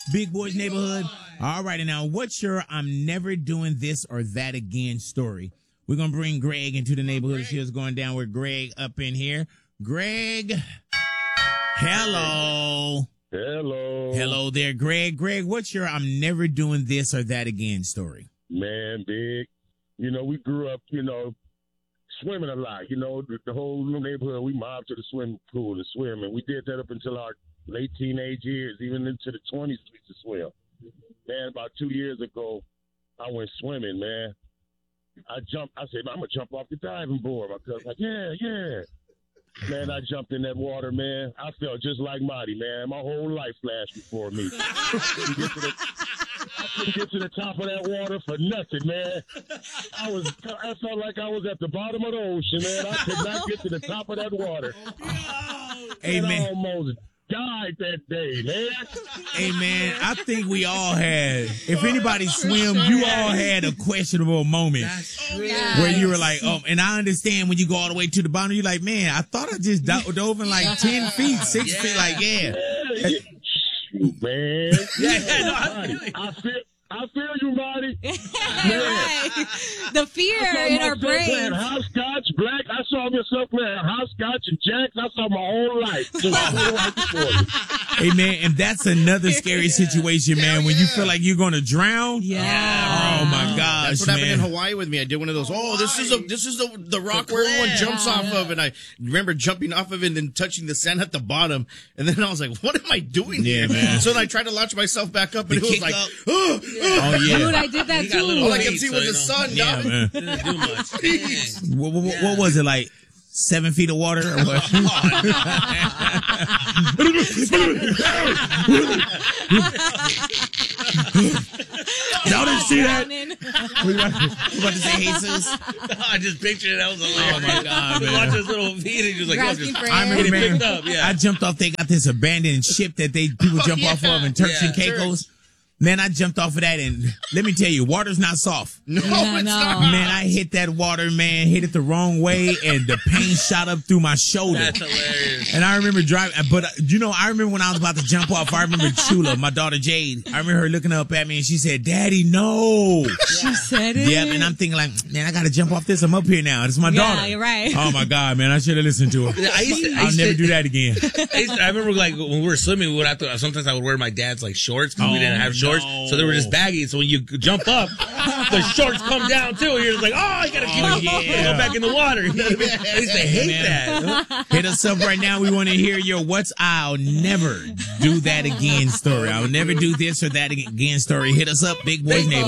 Big Boys Neighborhood. All right, and now what's your I'm never doing this or that again story? We're going to bring Greg into the neighborhood. Here's going down with Greg up in here. Greg, hello. Hello. Hello there, Greg. Greg, what's your I'm never doing this or that again story? Man, Big. You know, we grew up, swimming a lot. You know, the whole neighborhood, we mobbed to the swimming pool to swim, and we did that up until our late teenage years, even into the 20s we used to swim. Man, about 2 years ago, I went swimming, man. I said, I'm going to jump off the diving board. My cousin's like, yeah. Man, I jumped in that water, man. I felt just like Marty, man. My whole life flashed before me. I couldn't get to the top of that water for nothing, man. I felt like I was at the bottom of the ocean, man. I could not get to the top of that water. Hey, man. I almost died that day, man. Hey, man, I think we all had, if anybody swim, you all had a questionable moment where you were like, oh, and I understand when you go all the way to the bottom, you're like, man, I thought I just dove in like 10 feet, 6 feet, like, Shoot, man. I feel you, Marty. Right. The fear in our brains. Playing hopscotch, black. I saw myself playing hopscotch and jacks. I saw my whole life. Hey, man, and that's another scary situation, man, when you feel like you're going to drown. Yeah. Oh, my gosh, That's what happened in Hawaii with me. I did one of those. Oh, this is the rock where everyone jumps off of. And I remember jumping off of it and then touching the sand at the bottom. And then I was like, what am I doing here? Man. So then I tried to launch myself back up and it was like, oh, yeah. Dude, I did that too. All I kept seeing was the sun. Yeah, man. Didn't do much. What was it, like 7 feet of water or what? Y'all didn't see that? You about to say Jesus? I just pictured it. That was hilarious. Oh, my God, man. Watch this little feed and just like, I remember, man, up, yeah. I jumped off. They got this abandoned ship that people jump off of in Turks and Caicos. Man, I jumped off of that, and let me tell you, water's not soft. No, it's not. Man, I hit that water, man, hit it the wrong way, and the pain shot up through my shoulder. That's hilarious. And I remember driving, but I remember when I was about to jump off, I remember Chula, my daughter Jade, I remember her looking up at me, and she said, Daddy, no. She said it? Yep, and I'm thinking like, man, I got to jump off this. I'm up here now. It's my daughter. Yeah, you're right. Oh, my God, man, I should have listened to her. I'll never do that again. I remember like when we were swimming, sometimes I would wear my dad's like shorts because we didn't have shorts, so they were just baggy. So when you jump up, the shorts come down too. You're just like, oh, I gotta go back in the water. I used to hate that. Hit us up right now. We want to hear your what's I'll never do that again story. I'll never do this or that again story. Hit us up, Big Boys Neighborhood.